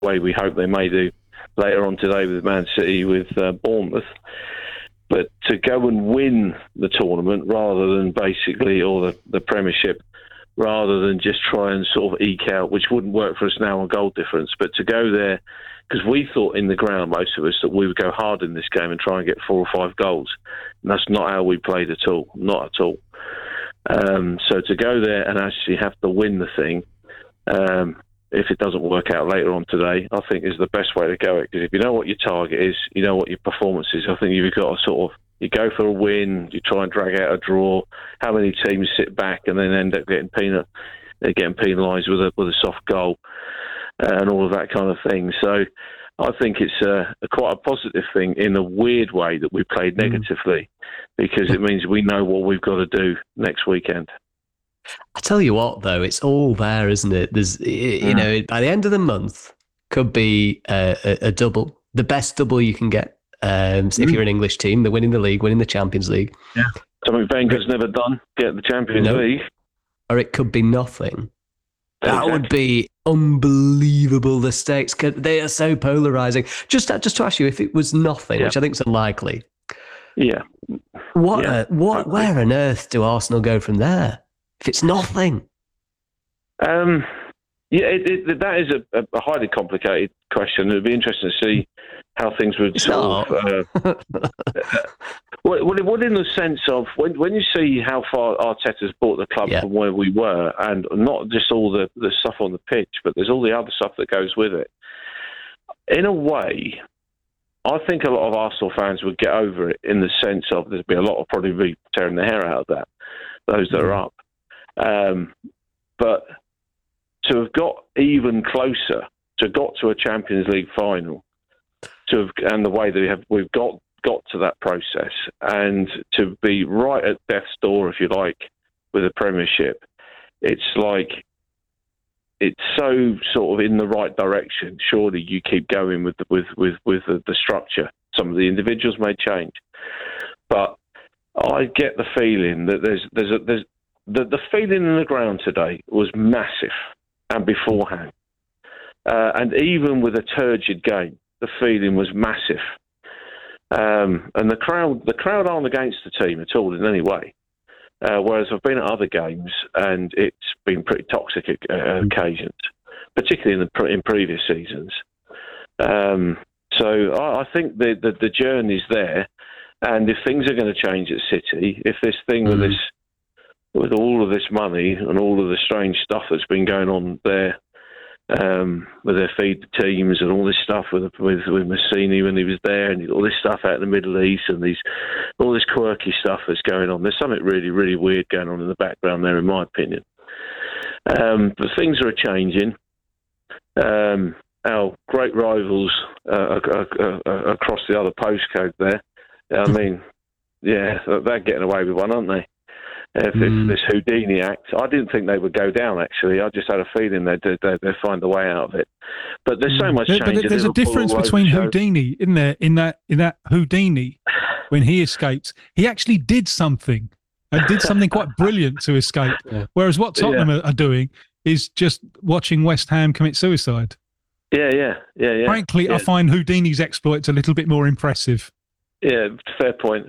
way we hope they may do later on today with Man City, with Bournemouth. But to go and win the tournament rather than basically, or the Premiership, rather than just try and sort of eke out, which wouldn't work for us now on goal difference, but to go there, because we thought in the ground, most of us, that we would go hard in this game and try and get 4 or 5 goals. And that's not how we played at all, not at all. So to go there and actually have to win the thing, if it doesn't work out later on today, I think is the best way to go it. Because if you know what your target is, you know what your performance is, I think you've got to sort of, you go for a win, you try and drag out a draw. How many teams sit back and then end up getting penalised with a soft goal and all of that kind of thing? So I think it's quite a positive thing in a weird way that we played negatively, because it means we know what we've got to do next weekend. I tell you what, though, it's all there, isn't it? There's, you know, by the end of the month, could be a double, the best double you can get. If you're an English team, they're winning the league, winning the Champions League. Yeah, something Wenger's never done, get the Champions League. Or it could be nothing. That would be unbelievable. The stakes, they are so polarising. Just to ask you, if it was nothing, which I think is unlikely. Yeah. Where on earth do Arsenal go from there? If it's nothing. That is a highly complicated question. It would be interesting to see how things would solve. Well, in the sense of when you see how far Arteta's brought the club from where we were, and not just all the stuff on the pitch, but there's all the other stuff that goes with it. In a way, I think a lot of Arsenal fans would get over it, in the sense of there'd be a lot of probably be tearing their hair out of that, those that are up. But to have got even closer, to have got to a Champions League final, and the way that we've got to that process, and to be right at death's door, if you like, with a Premiership, it's like, it's so sort of in the right direction. Surely you keep going with the structure. Some of the individuals may change, but I get the feeling that the feeling in the ground today was massive, and beforehand, and even with a turgid game, the feeling was massive. And the crowd aren't against the team at all in any way. Whereas I've been at other games and it's been pretty toxic at occasions, particularly in previous seasons. So I think the journey's there, and if things are going to change at City, if this thing with all of this money and all of the strange stuff that's been going on there, with their feed teams and all this stuff with Massini when he was there, and all this stuff out in the Middle East, and all this quirky stuff that's going on. There's something really, really weird going on in the background there, in my opinion. But things are changing. Our great rivals across the other postcode there, I mean, they're getting away with one, aren't they? If this Houdini act, I didn't think they would go down. Actually, I just had a feeling they'd find a way out of it. But there's so much change. But there's a difference between Houdini, isn't there? In that Houdini, when he escapes, he actually did something, and did something quite brilliant to escape. Yeah. Whereas what Tottenham are doing is just watching West Ham commit suicide. Yeah. Frankly, I find Houdini's exploits a little bit more impressive. Yeah, fair point.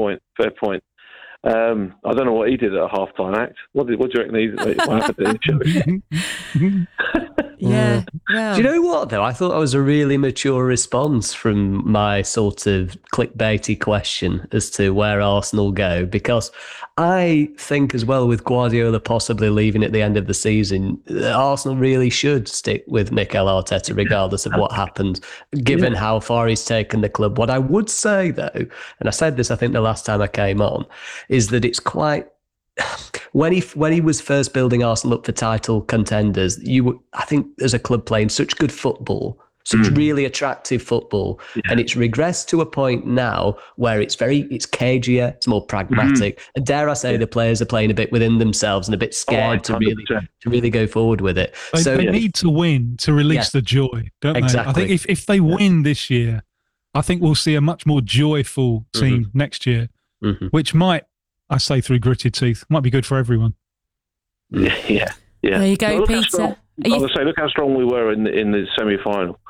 I don't know what he did at a half-time act. What do you reckon what happened in the show? Yeah. Do you know what, though? I thought that was a really mature response from my sort of clickbaity question as to where Arsenal go, because I think as well, with Guardiola possibly leaving at the end of the season, Arsenal really should stick with Mikel Arteta regardless of what happens, given how far he's taken the club. What I would say, though, and I said this I think the last time I came on, is that it's quite... When he was first building Arsenal up for title contenders, I think as a club playing such good football, such really attractive football, and it's regressed to a point now where it's cagier, it's more pragmatic, and dare I say the players are playing a bit within themselves and a bit scared to really go forward with it. They need to win to release the joy, don't they? I think if they win this year, I think we'll see a much more joyful team next year, which might, I say through gritted teeth, might be good for everyone. Yeah. There you go, Peter. I would say, look how strong we were in the semi-final.